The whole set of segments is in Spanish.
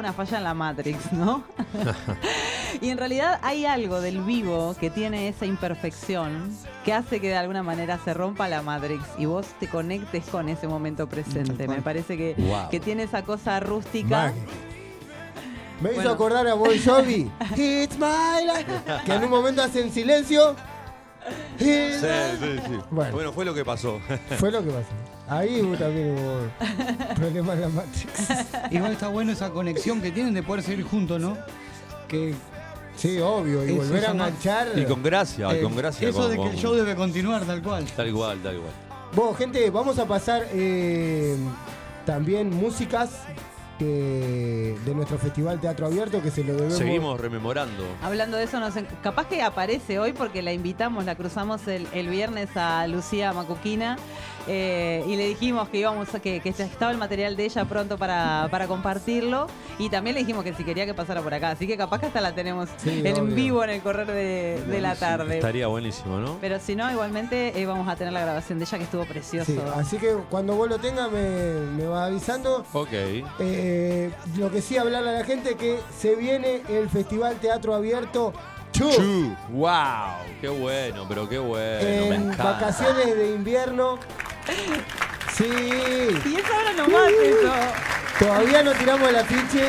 una falla en la Matrix, ¿no? Y en realidad hay algo del vivo que tiene esa imperfección que hace que de alguna manera se rompa la Matrix y vos te conectes con ese momento presente. Me parece que tiene esa cosa rústica. Me hizo acordar a Bon Jovi. It's my life. Que en un momento hacen silencio. Sí. Bueno, Fue lo que pasó. fue lo que pasó. Ahí también hubo problemas en la Matrix. Igual está bueno esa conexión que tienen de poder seguir juntos, ¿no? Que Sí, obvio. Y volver a enganchar. Y con gracia, con gracia. Eso de que el show debe continuar tal cual. Tal igual. Bueno, gente, vamos a pasar también músicas de nuestro Festival Teatro Abierto que se lo debemos. Seguimos rememorando. Hablando de eso, capaz que aparece hoy porque la invitamos, la cruzamos el viernes a Lucía Macuquina y le dijimos que que estaba el material de ella pronto para compartirlo y también le dijimos que si quería que pasara por acá, así que capaz que hasta la tenemos en vivo en el correr de la tarde. Estaría buenísimo, ¿no? Pero si no, igualmente vamos a tener la grabación de ella que estuvo precioso. Sí, así que cuando vos lo tengas me va avisando. Ok. Lo que sí, hablarle a la gente que se viene el Festival Teatro Abierto ¡Wow! ¡Qué bueno, pero qué bueno! en vacaciones de invierno. Sí. Y es ahora nomás eso. Todavía no tiramos el afiche,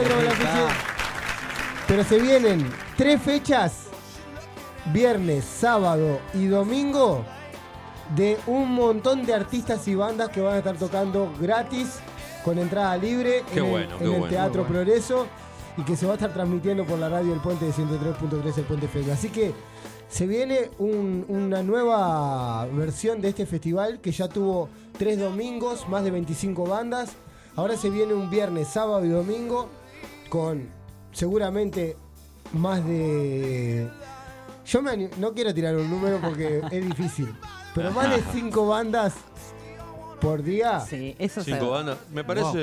pero se vienen 3 fechas, viernes, sábado y domingo, de un montón de artistas y bandas que van a estar tocando gratis, con entrada libre, en el Teatro Progreso, y que se va a estar transmitiendo por la radio El Puente de 103.3, El Puente FM. Así que se viene una nueva versión de este festival que ya tuvo 3 domingos, más de 25 bandas. Ahora se viene un viernes, sábado y domingo con seguramente más de... no quiero tirar un número porque es difícil, pero más de 5 bandas por día. Sí, eso 5 bandas. Me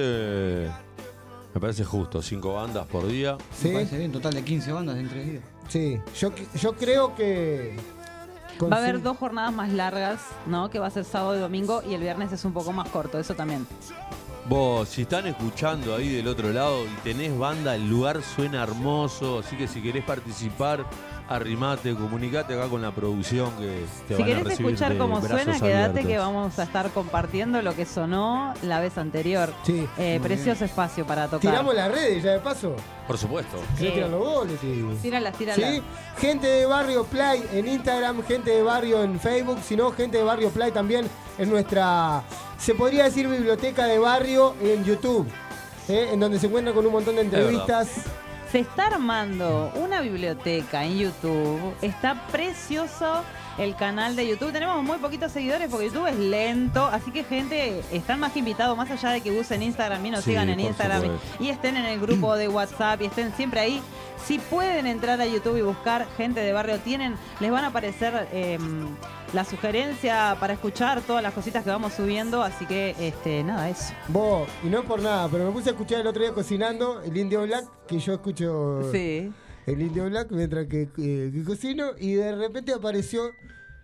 parece justo, 5 bandas por día. Sí. Me parece bien, total de 15 bandas en 3 días. Sí, yo creo que... Va a haber 2 jornadas más largas, ¿no? Que va a ser sábado y domingo y el viernes es un poco más corto, eso también. Vos, si están escuchando ahí del otro lado y tenés banda, el lugar suena hermoso, así que si querés participar, arrimate, comunicate acá con la producción que te Si van a querés recibir escuchar de cómo brazos suena, quédate abiertos. que vamos a estar compartiendo lo que sonó la vez anterior. Sí. Precioso espacio para tocar. Tiramos las redes ya de paso. Por supuesto. ¿Querés tirar los goles? Sí. Tíralas. ¿Sí? Gente de Barrio Play en Instagram, gente de Barrio en Facebook, si no, gente de Barrio Play también en nuestra, se podría decir, biblioteca de barrio en YouTube, en donde se encuentran con un montón de entrevistas. Se está armando una biblioteca en YouTube. Está precioso el canal de YouTube. Tenemos muy poquitos seguidores porque YouTube es lento. Así que, gente, están más que invitados, más allá de que usen Instagram y nos sigan en Instagram y estén en el grupo de WhatsApp y estén siempre ahí. Si pueden entrar a YouTube y buscar Gente de Barrio, les van a aparecer la sugerencia para escuchar todas las cositas que vamos subiendo. Así que, nada, eso. Vos, y no es por nada, pero me puse a escuchar el otro día cocinando el Indio Black, que yo escucho el Indio Black mientras que cocino, y de repente apareció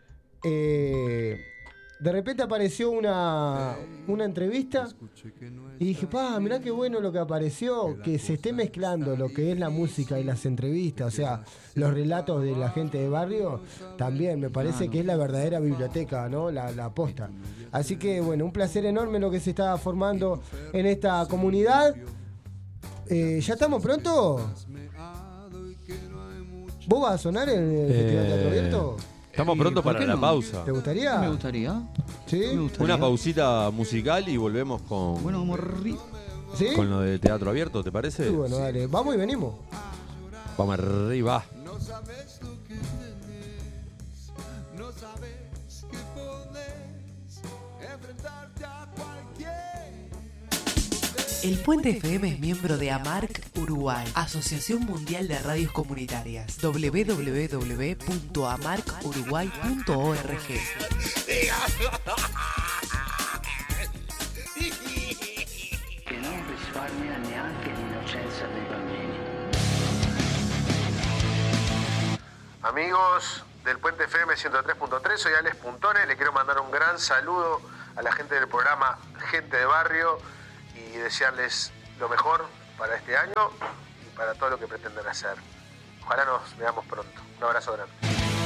una entrevista y dije, mirá qué bueno lo que apareció, que se esté mezclando lo que es la música y las entrevistas, o sea, los relatos de la gente de barrio, también me parece que es la verdadera biblioteca, ¿no? La posta. Así que, bueno, un placer enorme lo que se está formando en esta comunidad. ¿Ya estamos pronto? ¿Vos vas a sonar en el Festival Teatro Abierto? Estamos prontos para la pausa. ¿Te gustaría? Me gustaría. ¿Sí? Me gustaría. Una pausita musical y volvemos con, Bueno, vamos ¿Sí? con lo de Teatro Abierto, ¿te parece? Sí, bueno, dale. Vamos y venimos. Vamos arriba. El Puente FM es miembro de AMARC Uruguay, Asociación Mundial de Radios Comunitarias. www.amarcuruguay.org. Che non risparmia neanche l'innocenza dei bambini. Amigos del Puente FM 103.3, soy Alex Puntones, le quiero mandar un gran saludo a la gente del programa Gente de Barrio y desearles lo mejor para este año y para todo lo que pretenden hacer. Ojalá nos veamos pronto. Un abrazo grande.